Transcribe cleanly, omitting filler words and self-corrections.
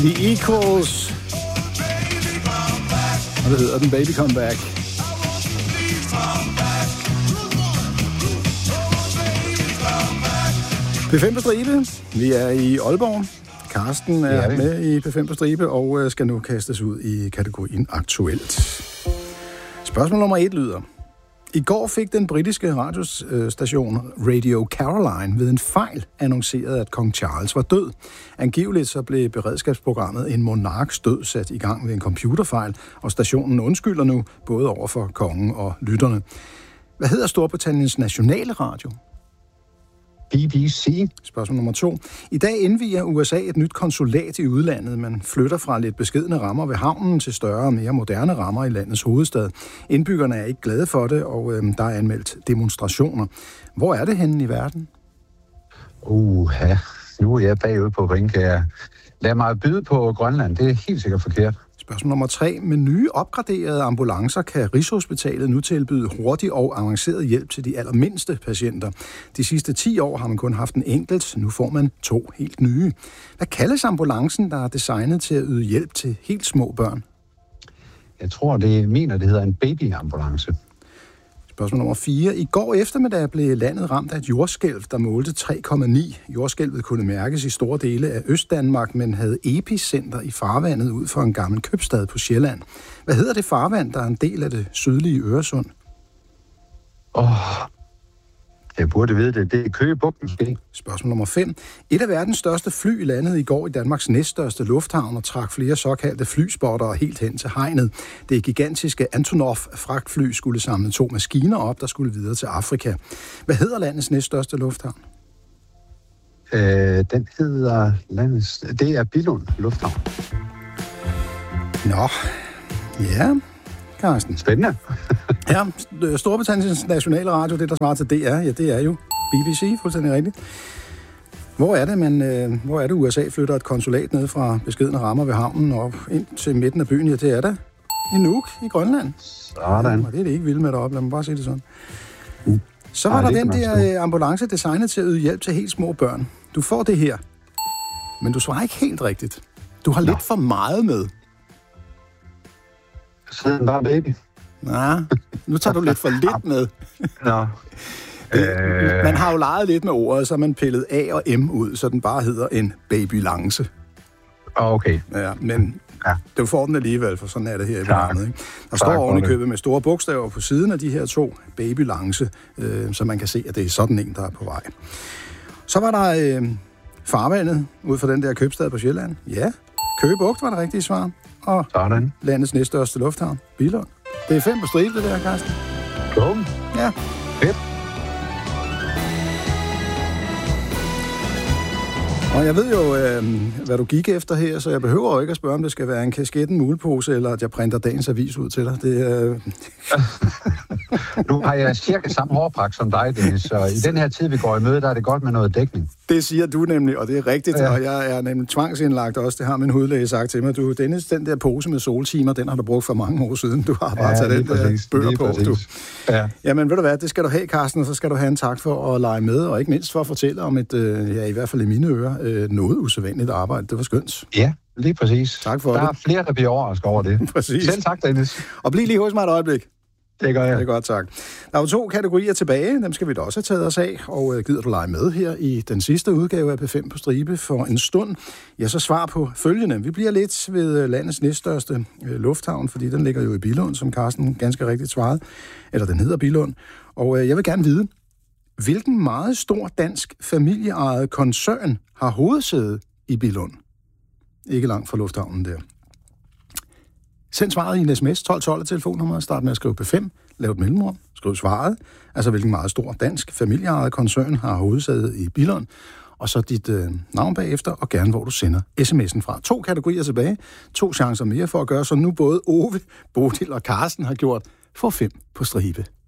The Equals. Og det hedder den Baby Come Back. P5 på stribe. Vi er i Aalborg. Carsten er med i P5 på stribe og skal nu kastes ud i kategorien aktuelt. Spørgsmål nummer 1 lyder: I går fik den britiske radiostation Radio Caroline ved en fejl annonceret, at kong Charles var død. Angiveligt så blev beredskabsprogrammet En Monarks død sat i gang ved en computerfejl, og stationen undskylder nu både over for kongen og lytterne. Hvad hedder Storbritanniens nationale radio? BBC. Spørgsmål nummer 2. I dag indviger USA et nyt konsulat i udlandet. Man flytter fra lidt beskedne rammer ved havnen til større og mere moderne rammer i landets hovedstad. Indbyggerne er ikke glade for det, og der er anmeldt demonstrationer. Hvor er det henne i verden? Nu er jeg bagud på point. Lad mig byde på Grønland. Det er helt sikkert forkert. Spørgsmål nummer 3. Med nye opgraderede ambulancer kan Rigshospitalet nu tilbyde hurtig og avanceret hjælp til de allermindste patienter. De sidste 10 år har man kun haft en enkelt, nu får man 2 helt nye. Hvad kaldes ambulancen, der er designet til at yde hjælp til helt små børn? Jeg tror, det hedder en babyambulance. Spørgsmål nummer 4. I går eftermiddag blev landet ramt af et jordskælv, der målte 3,9. Jordskælvet kunne mærkes i store dele af Østdanmark, men havde epicenter i farvandet ud for en gammel købstad på Sjælland. Hvad hedder det farvand, der er en del af det sydlige Øresund? Jeg burde vide det. Det er Køge Bugt måske. Spørgsmål nummer 5. Et af verdens største fly landede i går i Danmarks næststørste lufthavn og trak flere såkaldte flyspotter helt hen til hegnet. Det gigantiske Antonov-fragtfly skulle samle 2 maskiner op, der skulle videre til Afrika. Hvad hedder landets næststørste lufthavn? Den hedder det er Billund Lufthavn. Nå, ja, Carsten. Spændende. Ja, Storbritanniens nationale radio, det der svarer til DR, ja, det er jo BBC, fuldstændig rigtigt. Hvor er det, USA flytter et konsulat ned fra beskedne rammer ved havnen og ind til midten af byen? Ja, det er der. I Nuuk, i Grønland. Sådan. Og det er det ikke vildt med deroppe, lad mig bare sige det sådan. Så var der den der ambulance designet til at yde hjælp til helt små børn. Du får det her, men du svarer ikke helt rigtigt. Du har lidt for meget med. Så den bare baby. Nej, nu tager du lidt for lidt med. Nå. Man har jo leget lidt med ordet, så man pillet A og M ud, så den bare hedder en babylance. Okay. Ja, men du får den alligevel, for sådan er det her i programmet. Ikke? Der står oven i købet med store bogstaver på siden af de her 2 babylance, så man kan se, at det er sådan en, der er på vej. Så var der farvandet ud for den der købstad på Sjælland. Ja, Køge Bugt var det rigtige svar. Og sådan. Landets næststørste lufthavn, Billund. Det er 5 på stribe, det der, Carsten. Boom. Ja. Fedt. Og jeg ved jo, hvad du gik efter her, så jeg behøver jo ikke at spørge, om det skal være en kasket, en mulepose, eller at jeg printer dagens avis ud til dig. Det Nu har jeg cirka samme hårpragt som dig, Dennis, så i den her tid, vi går i møde, der er det godt med noget dækning. Det siger du nemlig, og det er rigtigt, og jeg er nemlig tvangsindlagt også. Det har min hudlæge sagt til mig. Du, Dennis, den der pose med soltimer, den har du brugt for mange år siden. Du har bare taget den der bøger på. Du. Ja. Jamen, ved du hvad, det skal du have, Carsten, og så skal du have en tak for at lege med, og ikke mindst for at fortælle om et, i hvert fald i mine ører, noget usædvanligt arbejde. Det var skønt. Ja, lige præcis. Tak for det. Der er flere, der bliver overrasket over det. Præcis. Selv tak, Dennis. Og bliv lige hos mig et øjeblik. Det gør jeg. Det er godt, tak. Der er jo 2 kategorier tilbage, dem skal vi da også have taget os af, og gider du lege med her i den sidste udgave af P5 på stribe for en stund, ja, så svar på følgende. Vi bliver lidt ved landets næststørste lufthavn, fordi den ligger jo i Billund, som Carsten ganske rigtigt svarede, eller den hedder Billund, og jeg vil gerne vide, hvilken meget stor dansk familieejet koncern har hovedsæde i Billund? Ikke langt fra lufthavnen der. Send svaret i en sms, 1212 telefonnummeret, start med at skrive P5, lav et mellemrum, skriv svaret, altså hvilken meget stor dansk familieejet koncern har hovedsæde i Billund, og så dit navn bagefter, og gerne hvor du sender sms'en fra. 2 kategorier tilbage, 2 chancer mere for at gøre, så nu både Ove, Bodil og Carsten har gjort for 5 på stribe.